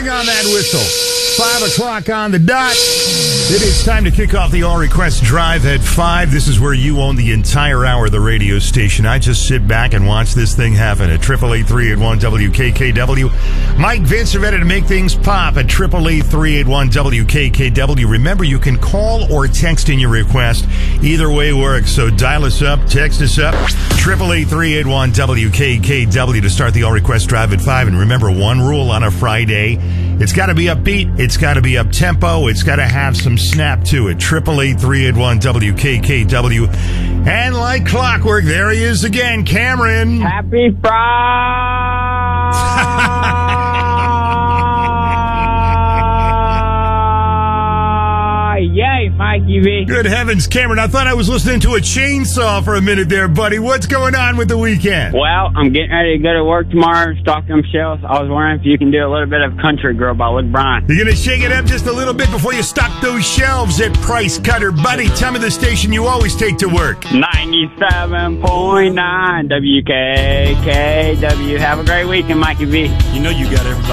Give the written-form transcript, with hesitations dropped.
Bring on that whistle. 5 o'clock on the dot. It is time to kick off the All Request Drive at 5. This is where you own the entire hour of the radio station. I just sit back and watch this thing happen at 888-381-WKKW. Mike Vince are ready to make things pop at 888-381-WKKW. Remember, you can call or text in your request. Either way works. So dial us up, text us up. 888-381-WKKW to start the All Request Drive at 5. And remember, one rule on a Friday. It's got to be upbeat. It's got to be up-tempo. It's got to have some snap to it. 888-381-WKKW. And like clockwork, there he is again, Cameron. Happy Friday! Yay, Mikey V. Good heavens, Cameron. I thought I was listening to a chainsaw for a minute there, buddy. What's going on with the weekend? Well, I'm getting ready to go to work tomorrow, stock them shelves. I was wondering if you can do a little bit of Country Girl by Luke Bryan. You're going to shake it up just a little bit before you stock those shelves at Price Cutter. Buddy, tell me the station you always take to work. 97.9 WKKW. Have a great weekend, Mikey V. You know you got everybody.